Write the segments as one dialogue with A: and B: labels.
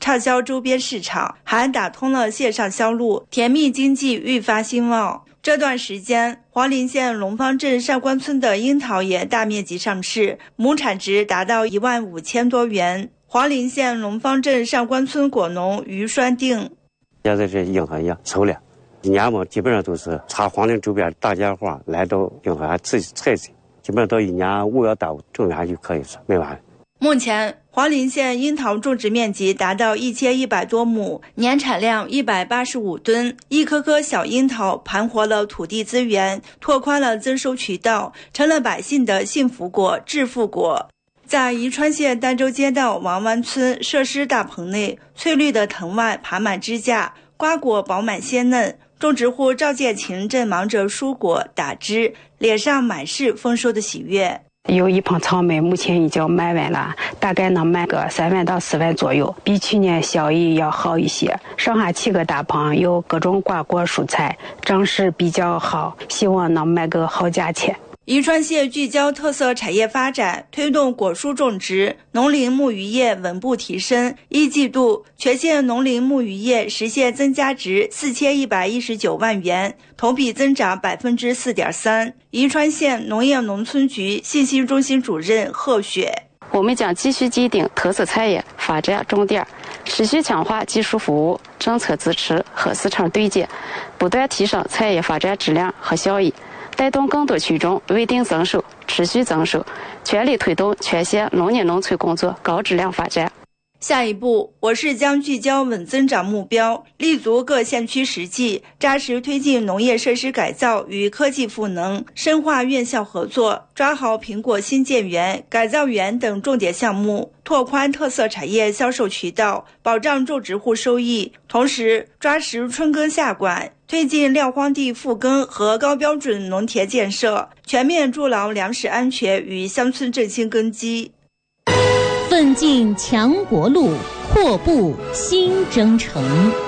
A: 畅销周边市场，还打通了线上销路，甜蜜经济愈发兴旺。这段时间，黄陵县龙方镇上官村的樱桃也大面积上市，亩产值达到15000多元。黄陵县龙方镇上官村果农于栓定：
B: 现在这樱桃也熟了，一年嘛基本上都是查黄陵周边大家伙来到樱桃自己采摘，基本上到一年5月到正月就可以吃，卖完。
A: 目前，黄陵县樱桃种植面积达到1100多亩，年产量185吨。一颗颗小樱桃盘活了土地资源，拓宽了增收渠道，成了百姓的幸福果、致富果。在宜川县儋州街道王湾村设施大棚内，翠绿的藤外爬满支架，瓜果饱满鲜嫩。种植户赵建琴正忙着蔬果打枝，脸上满是丰收的喜悦。
C: 有一盆草莓目前已经卖完了，大概能卖个3万到4万左右，比去年效益要好一些。上下7个大棚有各种瓜果蔬菜，长势比较好，希望能卖个好价钱。
A: 宜川县聚焦特色产业发展，推动果蔬种植、农林牧渔业稳步提升。一季度，全县农林牧渔业实现增加值4119万元，同比增长4.3%。宜川县农业农村局信息中心主任贺雪：
C: 我们将继续坚定特色产业发展重点，持续强化技术服务、政策支持和市场对接，不断提升产业发展质量和效益，带动更多群众稳定增收、持续增收，全力推动全县农业农村工作高质量发展。
A: 下一步，我市将聚焦稳增长目标，立足各县区实际，扎实推进农业设施改造与科技赋能，深化院校合作，抓好苹果新建园、改造园等重点项目，拓宽特色产业销售渠道，保障种植户收益。同时，抓实春耕夏管，推进撂荒地复耕和高标准农田建设，全面筑牢粮食安全与乡村振兴根基。
D: 奋进强国路，阔步新征程。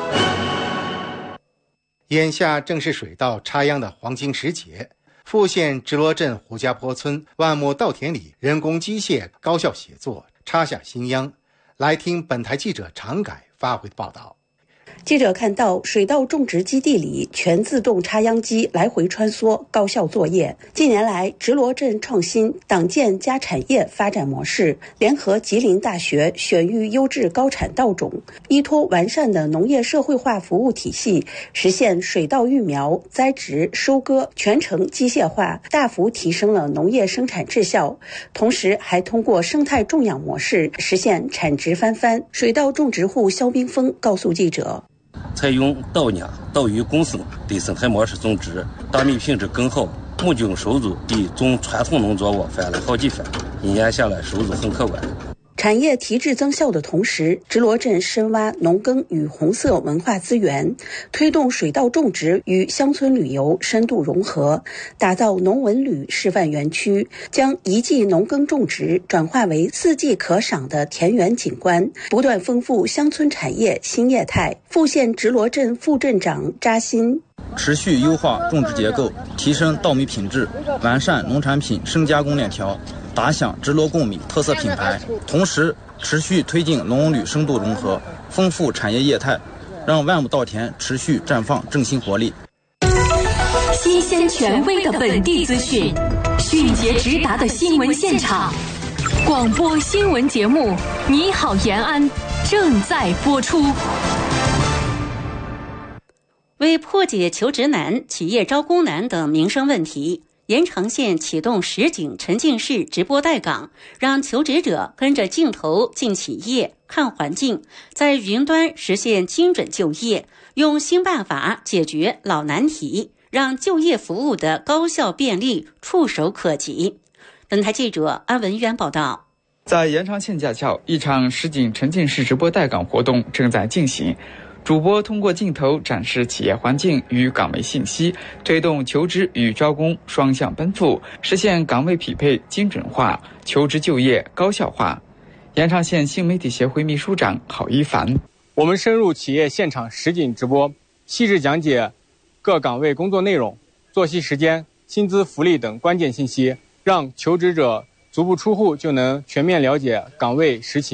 E: 眼下正是水稻插秧的黄金时节，富县直罗镇胡家坡村万亩稻田里，人工机械高效协作，插下新秧。来听本台记者常改发回的报道。
F: 记者看到水稻种植基地里全自动插秧机来回穿梭，高效作业。近年来，直罗镇创新党建加产业发展模式，联合吉林大学选育优质高产稻种，依托完善的农业社会化服务体系，实现水稻育苗、栽植、收割全程机械化，大幅提升了农业生产质效。同时，还通过生态种养模式实现产值翻番。水稻种植户肖冰峰告诉记者，
G: 采用稻耙、稻耘共生的生态模式种植，大米品质更好，亩均收入比种传统农作物翻了好几番，一年下来收入很可观。
F: 产业提质增效的同时，直罗镇深挖农耕与红色文化资源，推动水稻种植与乡村旅游深度融合，打造农文旅示范园区，将一季农耕种植转化为4季可赏的田园景观，不断丰富乡村产业新业态。富县直罗镇副镇长扎新：
H: 持续优化种植结构，提升稻米品质，完善农产品深加工链条，打响直罗贡米特色品牌，同时持续推进农文旅深度融合，丰富产业业态，让万亩稻田持续绽放振兴活力。
D: 新鲜权威的本地资讯，迅捷直达的新闻现场，广播新闻节目《你好延安》正在播出。
I: 为破解求职难、企业招工难等民生问题，盐城县启动实景沉浸式直播带岗，让求职者跟着镜头进企业、看环境，在云端实现精准就业，用新办法解决老难题，让就业服务的高效便利触手可及。本台记者安文渊报道。
J: 在盐城县驾校，一场实景沉浸式直播带岗活动正在进行。主播通过镜头展示企业环境与岗位信息，推动求职与招工双向奔赴，实现岗位匹配精准化，求职就业高效化。盐城县新媒体协会秘书长郝一凡：
K: 我们深入企业现场实景直播，细致讲解各岗位工作内容、作息时间、薪资福利等关键信息，让求职者足不出户就能全面了解岗位实情，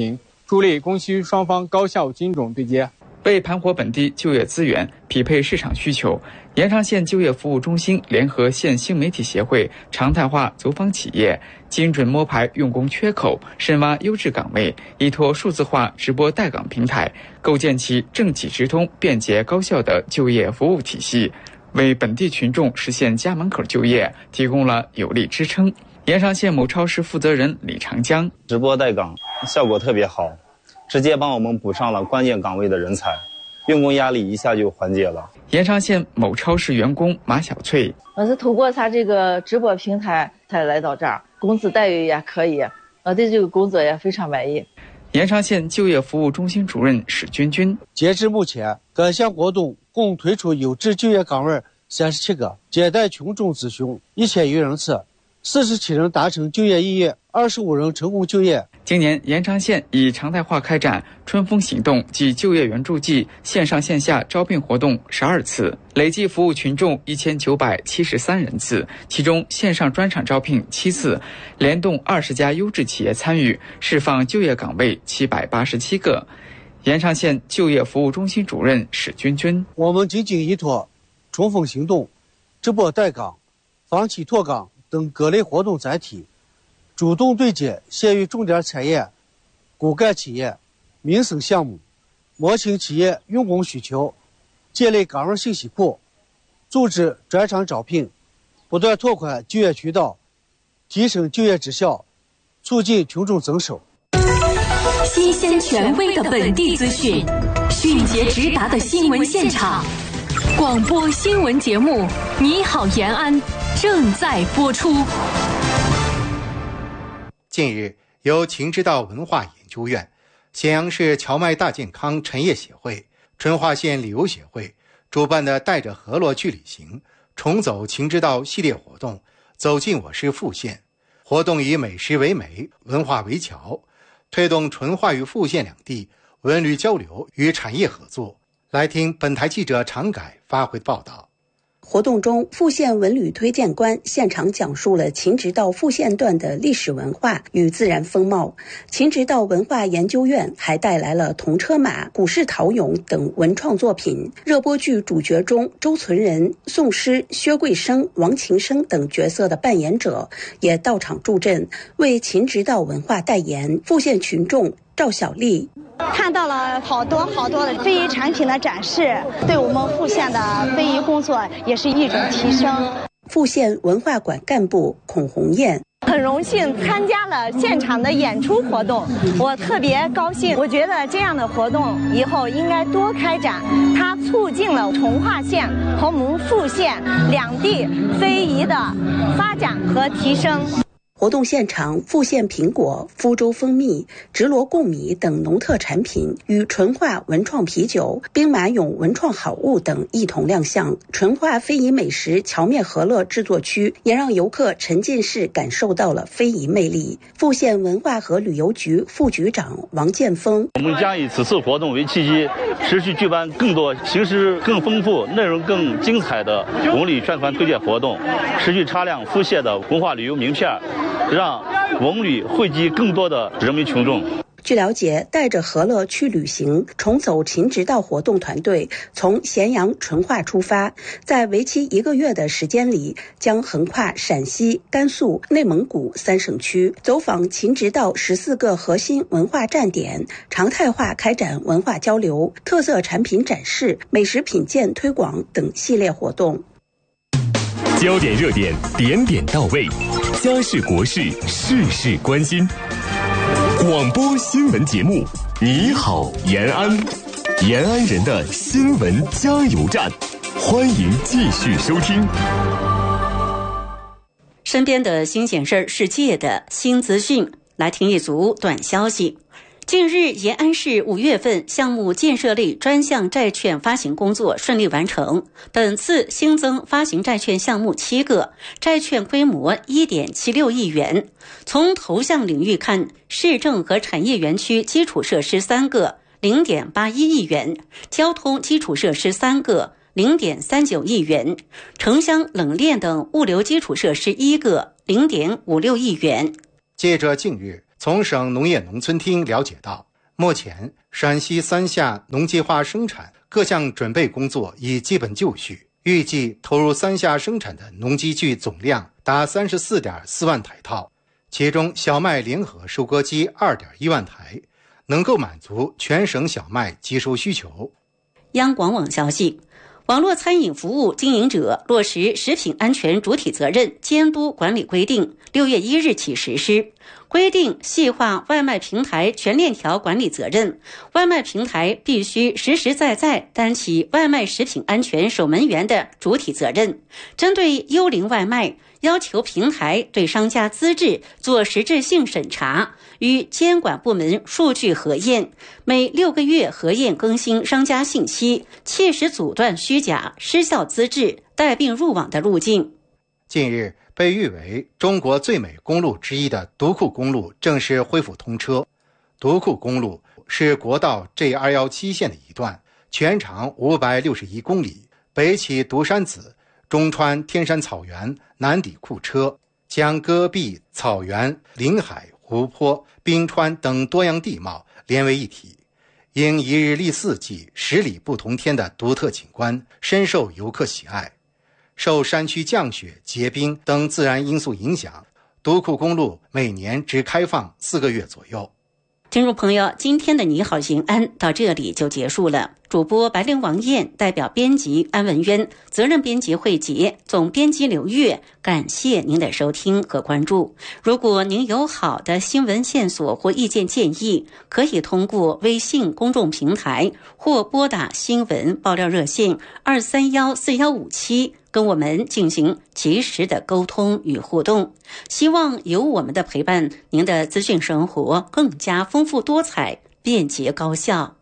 K: 助力供需双方高效均种对接。
J: 为盘活本地就业资源，匹配市场需求，延长县就业服务中心联合县新媒体协会常态化走访企业，精准摸排用工缺口，深挖优质岗位，依托数字化直播带岗平台，构建起政企直通、便捷高效的就业服务体系，为本地群众实现家门口就业提供了有力支撑。延长县某超市负责人李长江：
L: 直播带岗效果特别好，直接帮我们补上了关键岗位的人才，用工压力一下就缓解了。
J: 延长县某超市员工马小翠：
M: 我是通过他这个直播平台才来到这儿，工资待遇也可以，我对这个工作也非常满意。
J: 延长县就业服务中心主任史军军：
N: 截至目前，该项活动共推出优质就业岗位37个，接待群众咨询1000余人次，47人达成就业意愿，25人成功就业。
J: 今年延长县已常态化开展春风行动及就业援助季线上线下招聘活动12次，累计服务群众1973人次，其中线上专场招聘7次，联动20家优质企业参与，释放就业岗位787个。延长县就业服务中心主任史军军：
N: 我们紧紧依托春风行动、直播带岗、房企拓岗等各类活动载体，主动对接县域重点产业、骨干企业、民生项目，摸清企业用工需求，建立岗位信息库，组织专场招聘，不断拓宽就业渠道，提升就业质效，促进群众增收。
D: 新鲜权威的本地资讯，迅捷直达的新闻现场，广播新闻节目《你好延安》正在播出。
E: 近日，由秦直道文化研究院、咸阳市荞麦大健康陈业协会、淳化县旅游协会主办的带着河洛去旅行，重走秦直道系列活动，走进我市富县。活动以美食为媒，文化为桥，推动淳化与富县两地文旅交流与产业合作。来听本台记者常改发回报道。
F: 活动中，富县文旅推荐官现场讲述了秦直道富县段的历史文化与自然风貌。秦直道文化研究院还带来了铜车马、古式陶俑等文创作品。热播剧主角中，周存仁、宋诗、薛桂生、王琴生等角色的扮演者也到场助阵，为秦直道文化代言。富县群众赵小丽
O: 看到了好多的非遗产品的展示，对我们富县的非遗工作也是一种提升。
F: 富县文化馆干部孔红艳：
O: 很荣幸参加了现场的演出活动，我特别高兴。我觉得这样的活动以后应该多开展，它促进了淳化县和我们富县两地非遗的发展和提升。
F: 活动现场，富县苹果、福州蜂蜜、直罗贡米等农特产品与淳化文创啤酒、兵马俑文创好物等一同亮相。淳化非遗美食荞面饸饹制作区也让游客沉浸式感受到了非遗魅力。富县文化和旅游局副局长王建峰：
P: 我们将以此次活动为契机，持续举办更多形式更丰富、内容更精彩的文旅宣传推荐活动，持续擦亮富县的文化旅游名片，让文旅汇集更多的人民群众。
F: 据了解，带着河乐去旅行重走秦直道活动团队从咸阳淳化出发，在为期1个月的时间里，将横跨陕西、甘肃、内蒙古3省区，走访秦直道14个核心文化站点，常态化开展文化交流、特色产品展示、美食品鉴推广等系列活动。
Q: 焦点热点，点点到位，家事国事，事事关心。广播新闻节目《你好延安》，延安人的新闻加油站，欢迎继续收听。
I: 身边的新鲜事儿，世界的新资讯，来听一组短消息。近日，延安市5月份项目建设类专项债券发行工作顺利完成，本次新增发行债券项目7个，债券规模 1.76 亿元。从投项领域看，市政和产业园区基础设施3个 0.81 亿元，交通基础设施3个 0.39 亿元，城乡冷链等物流基础设施1个 0.56 亿元。
E: 记者近日从省农业农村厅了解到， 目前，陕西三峡农机化生产各项准备工作已基本就绪，预计投入三峡生产的农机具总量达 34.4 万台套，其中小麦联合收割机 2.1 万台，能够满足全省小麦机收需求。
I: 央广网消息，网络餐饮服务经营者落实食品安全主体责任监督管理规定6月1日起实施，规定细化外卖平台全链条管理责任，外卖平台必须实实在在担起外卖食品安全守门员的主体责任。针对幽灵外卖，要求平台对商家资质做实质性审查，与监管部门数据核验，每6个月核验更新商家信息，切实阻断虚假、失效资质、带病入网的路径。
E: 近日，被誉为中国最美公路之一的独库公路正式恢复通车。独库公路是国道 G217 线的一段，全长561公里，北起独山子，中穿天山草原，南抵库车，将戈壁、草原、林海、湖泊、冰川等多样地貌连为一体，因一日历四季、十里不同天的独特景观，深受游客喜爱。受山区降雪、结冰等自然因素影响，独库公路每年只开放4个月左右。
I: 听众朋友，今天的你好延安到这里就结束了。主播白灵王燕代表编辑安文渊，责任编辑慧杰，总编辑刘月，感谢您的收听和关注。如果您有好的新闻线索或意见建议，可以通过微信公众平台或拨打新闻爆料热线2314157跟我们进行及时的沟通与互动。希望有我们的陪伴，您的资讯生活更加丰富多彩、便捷高效。